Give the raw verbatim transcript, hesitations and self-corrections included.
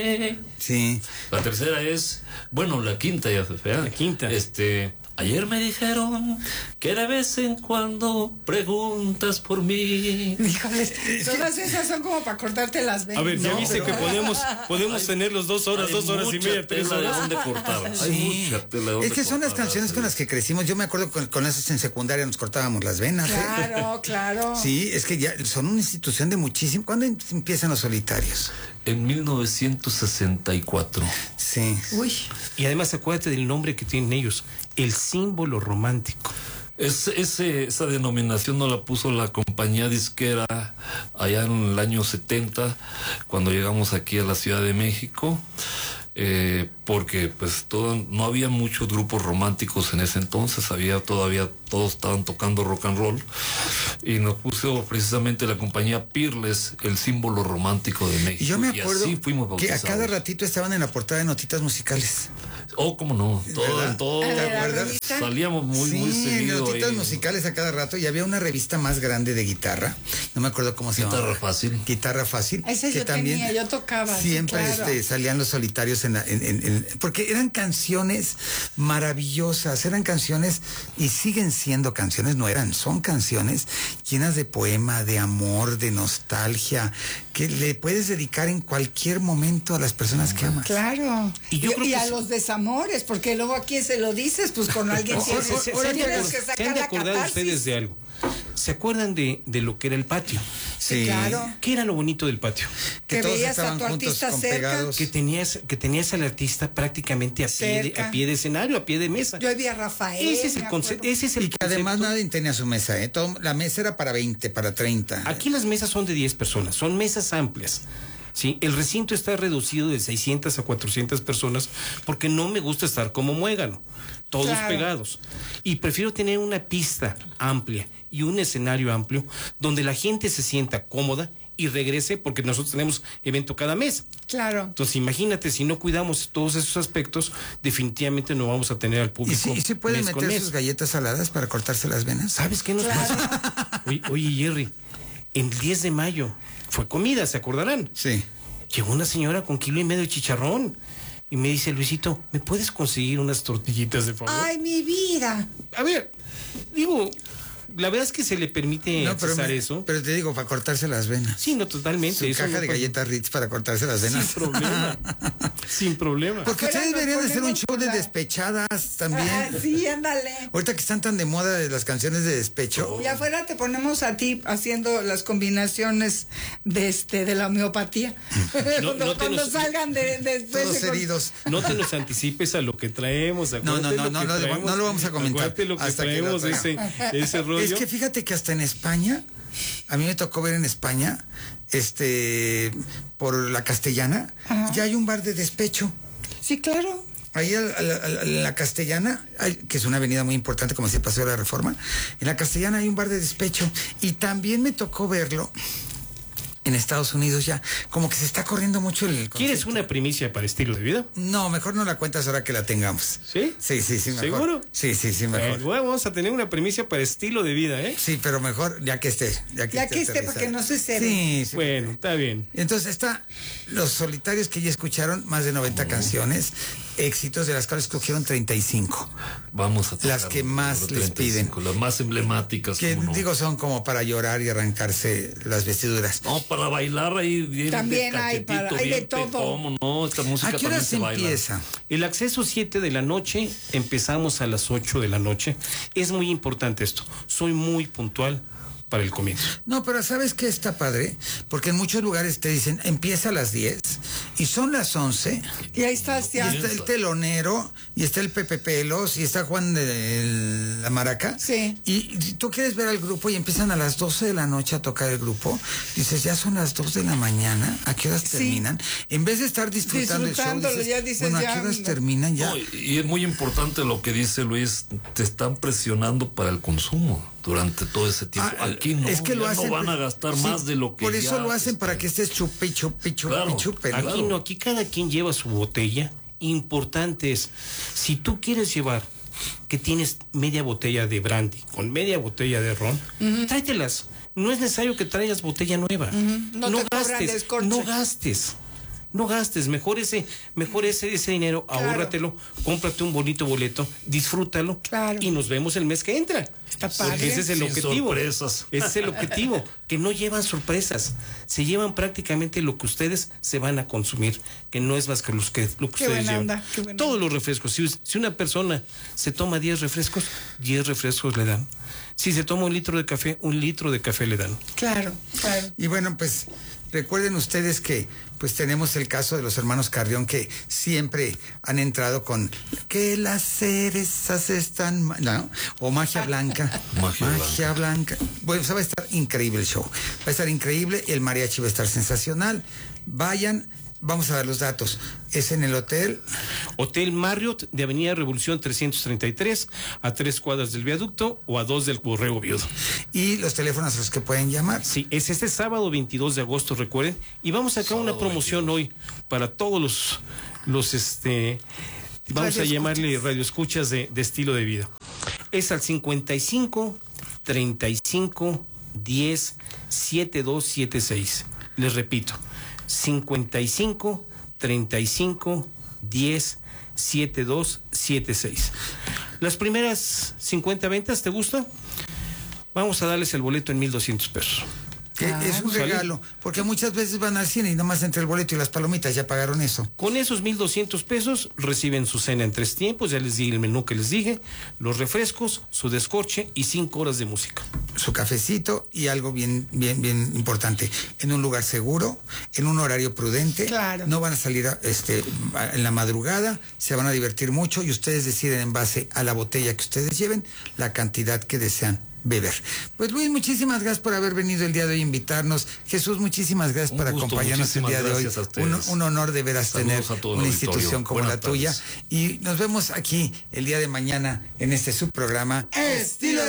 Sí. La tercera es, bueno, la quinta ya fue fea. La quinta. Este, ayer me dijeron que de vez en cuando preguntas por mí. Híjoles, todas esas son como para cortarte las venas. A ver, ya No, viste pero- que podemos, podemos Hay- tener los dos horas, Hay dos horas y mucha media, tres tela de horas. dónde cortar. Hay Sí. mucha tela de dónde Es que son las cortar, canciones con las que crecimos. Yo me acuerdo con, con esas en secundaria nos cortábamos las venas. ¿eh? Claro, claro. Sí, es que ya son una institución de muchísimo. ¿Cuándo em- empiezan los solitarios? En mil novecientos sesenta y cuatro. Sí. Uy. Y además acuérdate del nombre que tienen ellos, el símbolo romántico. Es, ese, esa denominación no la puso la compañía disquera allá en el año setenta, cuando llegamos aquí a la Ciudad de México, eh, porque pues todo, no había muchos grupos románticos en ese entonces, había todavía, todos estaban tocando rock and roll, y nos puso precisamente la compañía Peerless, el símbolo romántico de México. Y yo me y acuerdo así fuimos que a bautizados. cada ratito estaban en la portada de Notitas Musicales. Oh, cómo no, todo, ¿Verdad? todo, ¿De la acuerdas? revista? salíamos muy, sí, muy en seguido Notitas ahí. Musicales a cada rato, y había una revista más grande de guitarra. No me acuerdo cómo se Guitarra llamaba. Fácil. Guitarra Fácil. Ese yo tenía, yo tocaba, sí, Siempre claro. este, salían los solitarios en, la- en- en- en- porque eran canciones maravillosas, eran canciones y siguen siendo canciones, no eran, son canciones llenas de poema, de amor, de nostalgia, que le puedes dedicar en cualquier momento a las personas que amas. Claro. Y Y, yo creo y que a sí. los desamores, porque luego a quién se lo dices, pues con alguien Se, tienes, se- se- ahora se han de tienes acor- que se han sacar de la acordar catarsis. ustedes de algo. ¿Se acuerdan de, de lo que era el patio? Sí, claro. ¿Qué era lo bonito del patio? Que todos veías a estaban tu juntos artista con cerca. pegados. Que tenías, que tenías al artista prácticamente a pie, de, Cerca. a pie de escenario, a pie de mesa. Yo vi a Rafael. Ese es el me concepto. acuerdo. Ese es el Y que además concepto. nadie tenía su mesa, ¿eh? Todo- la mesa era para veinte, para treinta. Aquí las mesas son de diez personas, son mesas amplias. ¿Sí? El recinto está reducido de seiscientas a cuatrocientas personas porque no me gusta estar como muégano, todos Claro. pegados. Y prefiero tener una pista amplia y un escenario amplio donde la gente se sienta cómoda y regrese, porque nosotros tenemos evento cada mes. Claro. Entonces imagínate, si no cuidamos todos esos aspectos, definitivamente no vamos a tener al ¿Y público. si, y si pueden mes con meter mes. sus galletas saladas para cortarse las venas? ¿Sabes qué nos pasa? Oye, oye, Jerry, el diez de mayo fue comida, ¿se acordarán? Sí. Llegó una señora con kilo y medio de chicharrón y me dice, Luisito, ¿me puedes conseguir unas tortillitas de favor? Ay, mi vida. A ver, digo, la verdad es que se le permite No, pero, accesar me- eso. pero te digo, para cortarse las venas. Sí, no, totalmente. Su eso caja no de pasa. galletas Ritz para cortarse las venas. Sin problema. Sin problema. Porque Afuera ustedes nos deberían de hacer un ponemos show por de la- despechadas también. Ah, sí, ándale. Ahorita que están tan de moda de las canciones de despecho. Y afuera te ponemos a ti haciendo las combinaciones de este de la homeopatía. No, cuando no te cuando nos- salgan de, de- Todos de- heridos. No te nos anticipes a lo que traemos. No, no, acuérdate no, lo no, que no, lo- traemos, no lo vamos a comentar acuérdate lo que hasta que lo traemos, ese, ese rollo. Es que fíjate que hasta en España, a mí me tocó ver en España, este, por la Castellana, Ajá. ya hay un bar de despecho. Sí, claro. Ahí a la, a la- a la Castellana, hay- que es una avenida muy importante como se pasó la Reforma, en la Castellana hay un bar de despecho. Y también me tocó verlo en Estados Unidos ya, como que se está corriendo mucho el concepto. ¿Quieres una primicia para estilo de vida? No, mejor no la cuentas ahora que la tengamos. ¿Sí? Sí, sí, sí, mejor. ¿Seguro? Sí, sí, sí, mejor. Eh, bueno, vamos a tener una primicia para estilo de vida, ¿eh? Sí, pero mejor ya que esté. Ya que Ya esté, que esté, para que aterrizada. no se cebe. Sí, sí. Bueno, está bien. Entonces está Los Solitarios, que ya escucharon, más de noventa canciones, éxitos, de las cuales escogieron treinta y cinco. Vamos a tocar Las que más los les treinta y cinco, las más emblemáticas. Que cómo no. digo, son como para llorar y arrancarse las vestiduras. No, para bailar ahí bien También de hay para- cachetito, hay de bien todo. pe- ¿Cómo no? Esta música ¿A qué hora también se se baila. empieza? El acceso siete de la noche, empezamos a las ocho de la noche. Es muy importante esto. Soy muy puntual para el comienzo. No, pero ¿sabes qué está padre? Porque en muchos lugares te dicen, empieza a las diez, y son las once, Y ahí estás y ya. está el telonero, y está el Pepe Pelos, y está Juan de la Maraca. Sí. Y, y tú quieres ver al grupo y empiezan a las doce de la noche a tocar el grupo. Dices, ya son las dos de la mañana, ¿a qué horas Sí. terminan? En vez de estar disfrutando el show, Disfrutándolo, dices, ya dices, bueno, ¿a ya, qué horas no. terminan? Ya. No, y- y es muy importante lo que dice Luis, te están presionando para el consumo durante todo ese tiempo. Ah, Aquí no, es que lo ya hacen, no van a gastar sí, más de lo que por eso ya, lo hacen, este, para que estés chupe y chupe y chupe Claro, y chupe, ¿no? Aquí Claro. no, aquí cada quien lleva su botella. Importante es, si tú quieres llevar que tienes media botella de brandy con media botella de ron, tráetelas. No es necesario que traigas botella nueva. No te cobran gastes, descorche. no gastes. no gastes, mejor ese, mejor ese, ese dinero, Claro. ahórratelo, cómprate un bonito boleto, disfrútalo Claro. y nos vemos el mes que entra. Está Porque padre. ese es el Sin objetivo. sorpresas. Ese es el objetivo, que no llevan sorpresas, se llevan prácticamente lo que ustedes se van a consumir, que no es más que, los que lo que Qué ustedes buena llevan. onda, qué buena Todos los refrescos, si, si una persona se toma diez refrescos, diez refrescos le dan. Si se toma un litro de café, un litro de café le dan. Claro, claro. Y bueno, pues recuerden ustedes que pues tenemos el caso de los hermanos Carrión que siempre han entrado con que las cerezas están, ma- ¿no? O magia blanca. Magia magia blanca. Bueno, o sea, va a estar increíble el show. Va a estar increíble, el mariachi va a estar sensacional. Vayan, vamos a dar los datos. Es en el hotel. Hotel Marriott de Avenida Revolución trescientos treinta y tres, a tres cuadras del viaducto o a dos del Borrego Viudo. Y los teléfonos a los que pueden llamar. Sí, es este sábado veintidós de agosto, recuerden. Y vamos a sacar una promoción hoy para todos los, los este, vamos a Radioescuchas. llamarle radioescuchas de, de estilo de vida. Es al cincuenta y cinco, treinta y cinco, diez, setenta y dos setenta y seis. Les repito, cincuenta y cinco, treinta y cinco, diez, setenta y dos setenta y seis. Las primeras cincuenta ventas, ¿te gusta? Vamos a darles el boleto en mil doscientos pesos. Que es un ¿sale? regalo, porque muchas veces van al cine y nomás entre el boleto y las palomitas ya pagaron eso. Con esos mil doscientos pesos reciben su cena en tres tiempos, ya les di el menú que les dije, los refrescos, su descorche y cinco horas de música. Su cafecito y algo bien, bien, bien importante, en un lugar seguro, en un horario prudente. Claro. No van a salir a- este, a- en la madrugada, se van a divertir mucho y ustedes deciden en base a la botella que ustedes lleven la cantidad que desean beber. Pues Luis, muchísimas gracias por haber venido el día de hoy a invitarnos. Jesús, muchísimas gracias Un por gusto, acompañarnos el muchísimas día de hoy. gracias a Un, ustedes. un honor de veras Saludos tener a todo el una auditorio. institución como Buenas la tuya. tardes. Y nos vemos aquí el día de mañana en este subprograma Estilo de